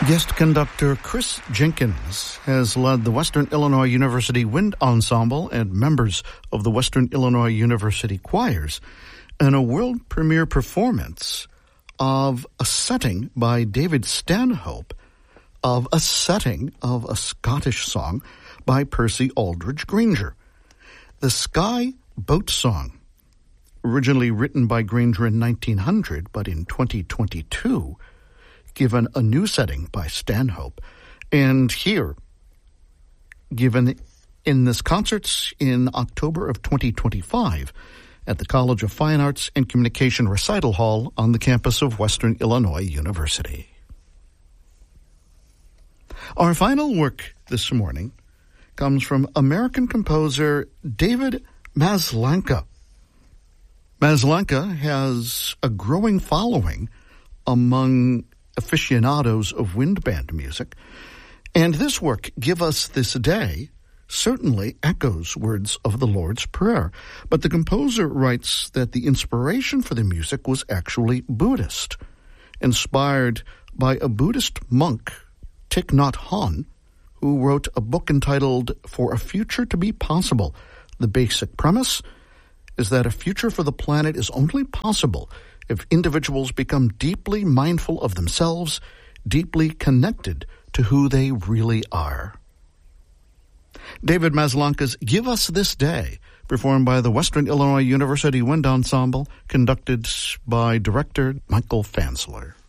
Guest conductor Chris Jenkins has led the Western Illinois University Wind Ensemble and members of the Western Illinois University choirs in a world premiere performance of a setting by David Stanhope of a setting of a Scottish song by Percy Aldridge Granger. The Skye Boat Song, originally written by Granger in 1900, but in 2022, given a new setting by Stanhope, and here, given in this concert in October of 2025 at the College of Fine Arts and Communication Recital Hall on the campus of Western Illinois University. Our final work this morning comes from American composer David Maslanka. Maslanka has a growing following among aficionados of wind band music, and this work, Give Us This Day, certainly echoes words of the Lord's Prayer. But the composer writes that the inspiration for the music was actually Buddhist, inspired by a Buddhist monk, Thich Nhat Hanh, who wrote a book entitled For a Future to Be Possible. The basic premise is that a future for the planet is only possible if individuals become deeply mindful of themselves, deeply connected to who they really are. David Maslanka's Give Us This Day, performed by the Western Illinois University Wind Ensemble, conducted by director Michael Fansler.